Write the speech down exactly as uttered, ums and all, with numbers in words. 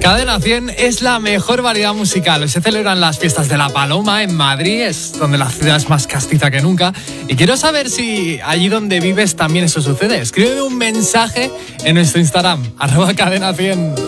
Cadena cien es la mejor variedad musical. Se celebran las fiestas de La Paloma en Madrid, es donde la ciudad es más castiza que nunca. Y quiero saber si allí donde vives también eso sucede. Escríbeme un mensaje en nuestro Instagram, arroba cadena cien.